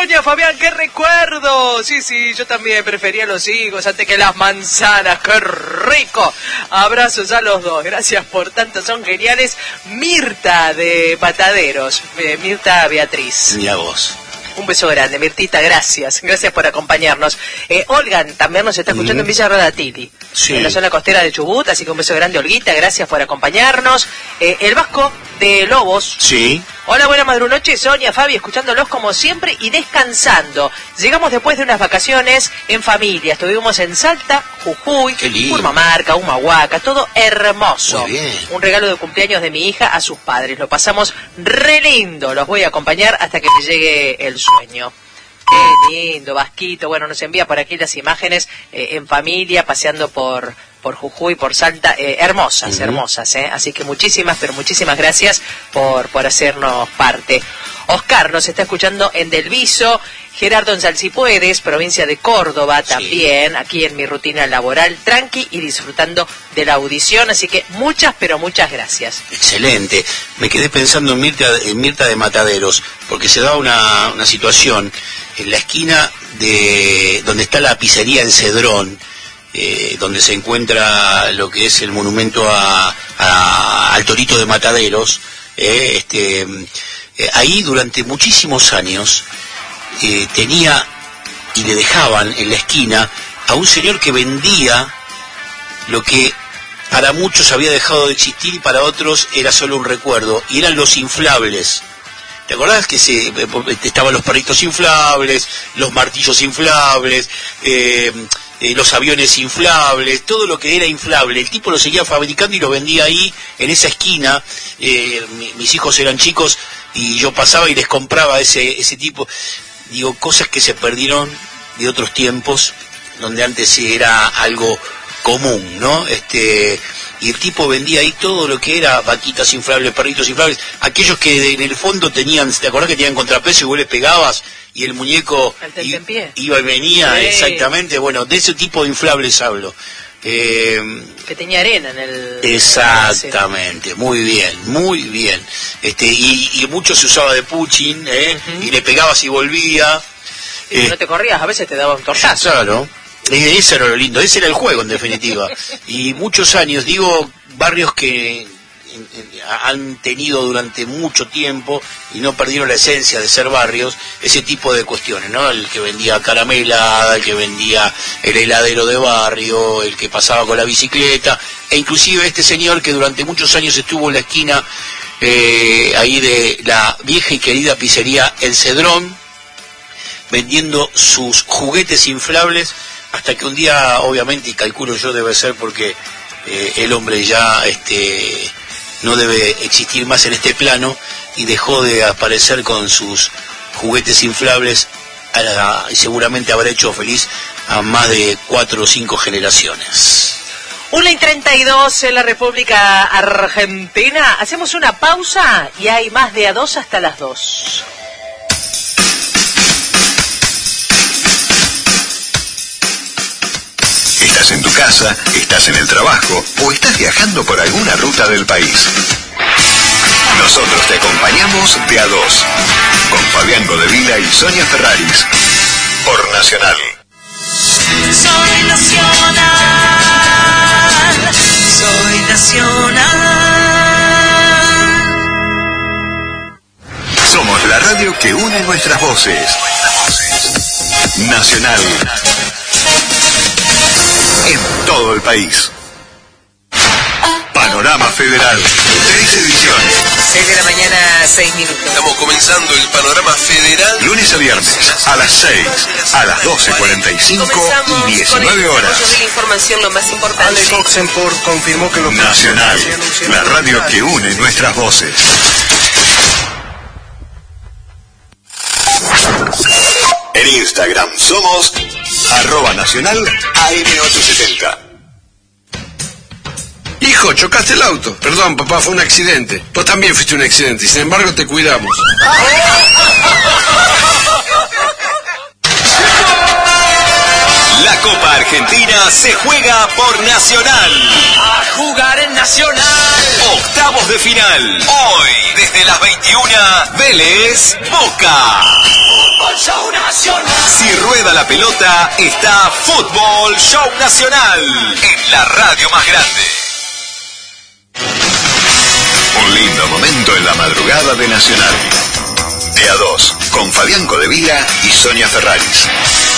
Sonia, Fabián, qué recuerdo. Sí, yo también prefería los higos antes que las manzanas. ¡Qué rico! Abrazos a los dos. Gracias por tanto, son geniales. Mirta de Mataderos. Mirta Beatriz. Mira vos. Un beso grande, Mirtita, gracias por acompañarnos. Olgan también nos está escuchando en Villa Rodatili, en la zona costera de Chubut, así que un beso grande, Olguita, gracias por acompañarnos. El Vasco de Lobos. Sí. Hola, buena madrunoche, Sonia, Fabi, escuchándolos como siempre y descansando. Llegamos después de unas vacaciones en familia, estuvimos en Salta, Jujuy, Purmamarca, Humahuaca, todo hermoso. Muy bien. Un regalo de cumpleaños de mi hija a sus padres, lo pasamos re lindo, los voy a acompañar hasta que me llegue el sueño. Qué lindo, Vasquito, bueno, nos envía por aquí las imágenes en familia, paseando por Jujuy, por Salta, hermosas, así que muchísimas gracias por hacernos parte. Oscar nos está escuchando en Del Viso, Gerardo en Salsipuedes, provincia de Córdoba también, aquí en mi rutina laboral, tranqui y disfrutando de la audición, así que muchas gracias. Excelente, me quedé pensando en Mirta de Mataderos, porque se da una situación en la esquina de donde está la pizzería El Cedrón, donde se encuentra lo que es el monumento al Torito de Mataderos. Ahí durante muchísimos años tenía y le dejaban en la esquina a un señor que vendía lo que para muchos había dejado de existir y para otros era solo un recuerdo, y eran los inflables. ¿Te acordás que estaban los perritos inflables, los martillos inflables, los aviones inflables, todo lo que era inflable? El tipo lo seguía fabricando y lo vendía ahí, en esa esquina. Mis hijos eran chicos y yo pasaba y les compraba ese tipo. Digo, cosas que se perdieron de otros tiempos, donde antes era algo común, ¿no? Y el tipo vendía ahí todo lo que era vaquitas inflables, perritos inflables, aquellos que en el fondo tenían, ¿te acordás que tenían contrapeso y vos le pegabas y el muñeco iba y venía? Sí. Exactamente, bueno, de ese tipo de inflables hablo. Que tenía arena en el... Exactamente, muy bien. Y mucho se usaba de puchín, y le pegabas y volvía. Y no te corrías, a veces te daba un tortazo. Claro. Ese era lo lindo, ese era el juego en definitiva. Y muchos años, barrios que han tenido durante mucho tiempo y no perdieron la esencia de ser barrios, ese tipo de cuestiones, ¿no? El que vendía caramelada, el que vendía el heladero de barrio, el que pasaba con la bicicleta, e inclusive este señor que durante muchos años estuvo en la esquina ahí de la vieja y querida pizzería El Cedrón, vendiendo sus juguetes inflables, hasta que un día, obviamente, y calculo yo debe ser porque el hombre ya no debe existir más en este plano, y dejó de aparecer con sus juguetes inflables, y seguramente habrá hecho feliz a más de 4 o 5 generaciones. 1:32 en la República Argentina. Hacemos una pausa y hay más de A2 hasta las 2. Estás en tu casa, estás en el trabajo o estás viajando por alguna ruta del país. Nosotros te acompañamos de A2 con Fabián Godevila y Sonia Ferraris por Nacional. Soy Nacional, soy Nacional. Somos la radio que une nuestras voces. Nacional. En todo el país. Panorama Federal. 3 ediciones. 6 de la mañana, 6 minutos. Estamos comenzando el Panorama Federal. Lunes a viernes, a las 6, a las 12:45 y 19 horas. La información, lo más importante. Alex Oxenford confirmó que Nacional, la radio que une nuestras voces. En Instagram somos @nacional AM870. Hijo, chocaste el auto. Perdón, papá, fue un accidente. Vos también fuiste un accidente y sin embargo te cuidamos. La Copa Argentina se juega por Nacional. A jugar en Nacional. Octavos de final. Hoy, desde las 21, Vélez Boca. Fútbol Show Nacional. Si rueda la pelota, está Fútbol Show Nacional en la radio más grande. Un lindo momento en la madrugada de Nacional. De a 2, con Fabián Codevila y Sonia Ferraris.